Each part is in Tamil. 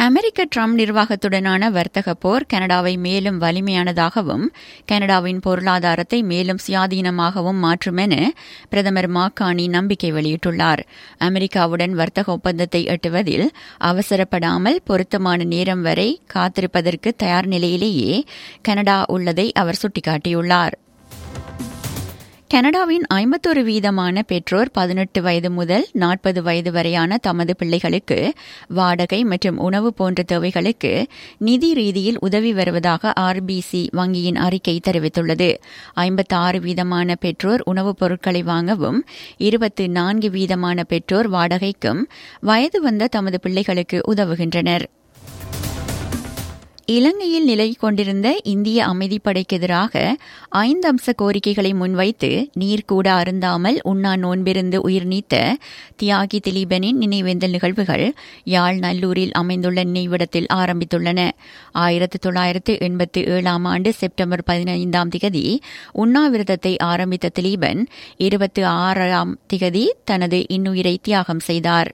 அமெரிக்க ட்ரம்ப் நிர்வாகத்துடனான வர்த்தக போர் கனடாவை மேலும் வலிமையானதாகவும் கனடாவின் பொருளாதாரத்தை மேலும் சுயாதீனமாகவும் மாற்றும் என பிரதமர் மாக்கானி நம்பிக்கை வெளியிட்டுள்ளார். அமெரிக்காவுடன் வர்த்தக ஒப்பந்தத்தை எட்டுவதில் அவசரப்படாமல் பொருத்தமான நேரம் வரை காத்திருப்பதற்கு தயார் நிலையிலேயே கனடா உள்ளதை அவர் சுட்டிக்காட்டியுள்ளார். கனடாவின் 51% பெற்றோர் 18 வயது முதல் 40 வயது வரையான தமது பிள்ளைகளுக்கு வாடகை மற்றும் உணவு போன்ற தேவைகளுக்கு நிதி ரீதியில் உதவி வருவதாக RBC வங்கியின் அறிக்கை தெரிவித்துள்ளது. 56% பெற்றோர் உணவுப் பொருட்களை வாங்கவும் 24% பெற்றோர் வாடகைக்கும் வயது வந்த தமது பிள்ளைகளுக்கு உதவுகின்றனர். இலங்கையில் நிலை கொண்டிருந்த இந்திய அமைதிப்படைக்கு எதிராக 5 அம்ச கோரிக்கைகளை முன்வைத்து நீர் கூட அருந்தாமல் உண்ணா நோன்பிருந்து உயிர் நீத்த தியாகி திலீபனின் நினைவேந்தல் நிகழ்வுகள் யாழ் நல்லூரில் அமைந்துள்ள நினைவிடத்தில் ஆரம்பித்துள்ளன. 1987 ஆண்டு செப்டம்பர் 15 உண்ணாவிரதத்தை ஆரம்பித்த திலீபன் 26 தனது இன்னுயிரை தியாகம் செய்தார்.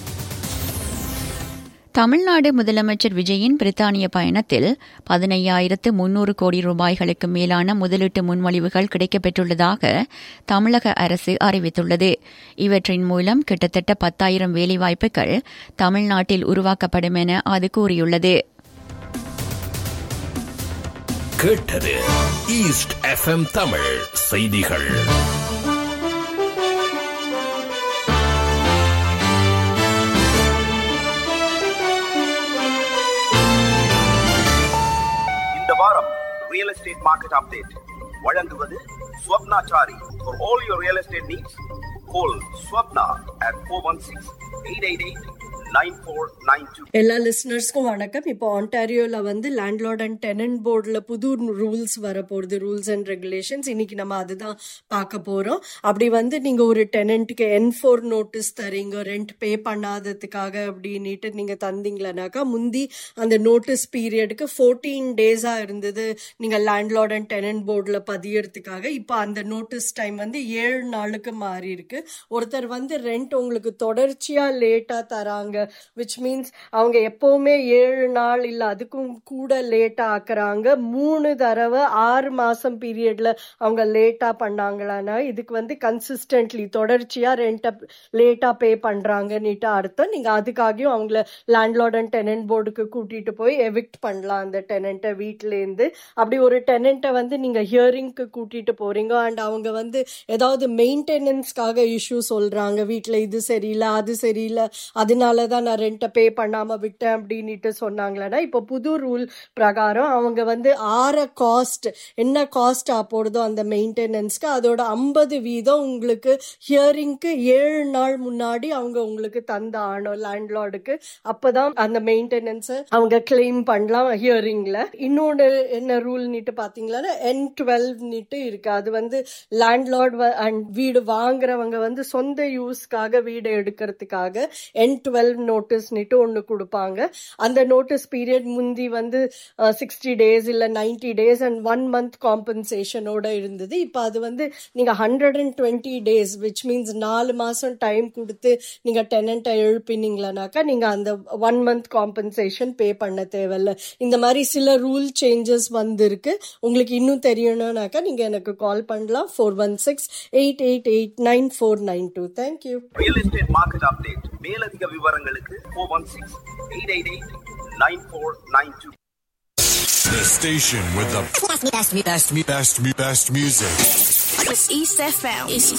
தமிழ்நாடு முதலமைச்சர் விஜயின் பிரித்தானிய பயணத்தில் 15,300 கோடி ரூபாய்களுக்கு மேலான முதலீட்டு முன்மொழிவுகள் கிடைக்கப்பெற்றுள்ளதாக தமிழக அரசு அறிவித்துள்ளது. இவற்றின் மூலம் கிட்டத்தட்ட 10,000 வேலைவாய்ப்புகள் தமிழ்நாட்டில் உருவாக்கப்படும் என அது கூறியுள்ளது. கேட்டது ஈஸ்ட் FM தமிழ் செய்திகள். Real estate market update வழங்குவது Swapnachari. For all your real estate needs, call Swapna at 416-888-9492. எல்லா லிசனர்ஸ்க்கும் வணக்கம். இப்போ ஆன்டாரியோல லேண்ட்லார்ட் அண்ட் டெனன்ட் போர்டில் புது ரூல்ஸ் வரப்போகுது, ரூல்ஸ் அண்ட் ரெகுலேஷன்ஸ். இன்னைக்கு நம்ம அதுதான் பார்க்க போறோம். அப்படி நீங்க ஒரு டெனண்ட்டுக்கு N4 நோட்டீஸ் தரீங்க, ரெண்ட் பே பண்ணாததுக்காக அப்படின்ட்டு நீங்க தந்தீங்களனாக்கா, முந்தி அந்த நோட்டீஸ் பீரியடுக்கு 14 டேஸா இருந்தது நீங்க லேண்ட்லார்ட் அண்ட் டெனன்ட் போர்டில் பதியறதுக்காக. இப்போ அந்த நோட்டீஸ் டைம் 7 நாளுக்கு மாறி இருக்கு. ஒருத்தர் ரெண்ட் உங்களுக்கு தொடர்ச்சியா லேட்டா தராங்க, which means அவங்க எப்பவுமே 7 நாள் இல்ல அதுக்கும் கூட லேட்டா ஆக்குறாங்க. 3 தடவை 6 மாசம் பீரியட்ல அவங்க லேட்டா பண்ணாங்களானா இதுக்கு கன்சிஸ்டன்ட்லி தொடர்ச்சியா ரெண்ட லேட்டா பே பண்றாங்கன்னுட்டு அர்த்தம். நீங்க அதுக்காகவும் அவங்கள லேண்ட்லார்ட் அண்ட் டெனன்ட் போர்டுக்கு கூட்டிட்டு போய் எவிக்ட் பண்ணலாம் அந்த டெனண்ட்டை வீட்டுல இருந்து. அப்படி ஒரு டெனண்ட்டை நீங்க ஹியரிங்க்கு கூட்டிட்டு போறீங்க அண்ட் அவங்க ஏதாவது மெயின்டெனன்ஸ்க்காக இஷ்யூ சொல்றாங்க, வீட்டுல இது சரியில்லை அது சரியில்லை அதனாலதான் நான் ரெண்ட்டை பே பண்ணாம விட்டேன் அப்படின்ட்டு சொன்னாங்களா, இப்போ புது ரூல் பிரகாரம் அவங்க காஸ்ட் என்ன காஸ்ட் போடுதோ அந்த மெயின்டெனன்ஸ்க்கு அதோட 50% உங்களுக்கு ஹியரிங்க்கு 7 நாள் முன்னாடி அவங்க உங்களுக்கு தந்த ஆனோம் லேண்ட்லார்டுக்கு. அப்பதான் அந்த மெயின்டெனன்ஸ் அவங்க கிளைம் பண்ணலாம் ஹியரிங்ல. இன்னொன்று என்ன ரூல் பாத்தீங்களா, N12 இருக்கு. அது லேண்ட்லார்ட் அண்ட் வீடு வாங்குறவங்க சொந்த யூஸ்க்காக வீடு எடுக்கிறதுக்காக N12 நோட்டீஸ் ஒன்னு கொடுப்பாங்க. அந்த நோட்டீஸ் பீரியட் முந்தி 60 டேஸ் இல்ல 90 டேஸ் அண்ட் 1 மந்த் காம்பன்சேஷனோட இருந்தது. இப்ப அது நீங்க 120 டேஸ் விச் மீன்ஸ் 4 மாசம் டைம் கொடுத்து நீங்க டெனண்ட்டை எழுப்பினீங்களானாக்கா நீங்க அந்த 1 மந்த் காம்பன்சேஷன் பே பண்ண தேவையில்ல. இந்த மாதிரி சில ரூல் சேஞ்சஸ் இருக்கு. உங்களுக்கு இன்னும் தெரியணும்னாக்கா நீங்க எனக்கு கால் பண்ணலாம் 416-888-9492. Thank you. Real estate market update. மேலதிக விவரங்களுக்கு 416-888-9492. The station with the best music. It's East FM.